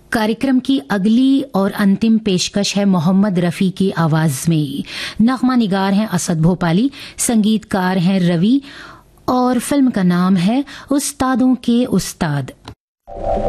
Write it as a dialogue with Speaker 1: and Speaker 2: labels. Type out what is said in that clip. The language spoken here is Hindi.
Speaker 1: कार्यक्रम की अगली और अंतिम पेशकश है मोहम्मद रफ़ी की आवाज़ में। नग़मा निगार हैं असद भोपाली, संगीतकार हैं रवि और फिल्म का नाम है उस्तादों के उस्ताद।